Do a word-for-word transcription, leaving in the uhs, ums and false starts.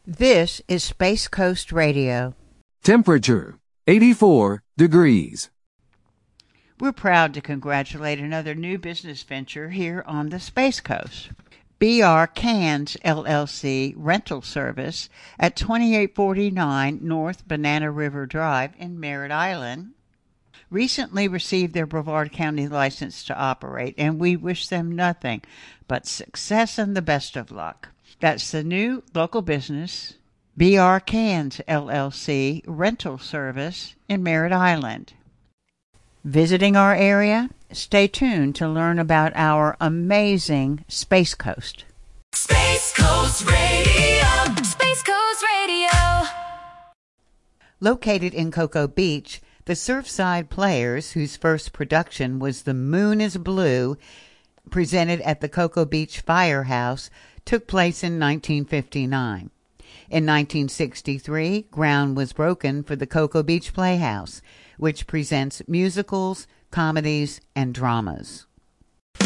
This is Space Coast Radio. Temperature, eighty-four degrees. We're proud to congratulate another new business venture here on the Space Coast. B R Cans, L L C rental service at twenty-eight forty-nine North Banana River Drive in Merritt Island recently received their Brevard County license to operate, and we wish them nothing but success and the best of luck. That's the new local business, B R Cans, L L C rental service in Merritt Island. Visiting our area? Stay tuned to learn about our amazing Space Coast. Space Coast Radio. Space Coast Radio. Located in Cocoa Beach, the Surfside Players, whose first production was The Moon is Blue, presented at the Cocoa Beach Firehouse, took place in nineteen fifty-nine. In nineteen sixty-three, ground was broken for the Cocoa Beach Playhouse, which presents musicals, comedies, and dramas.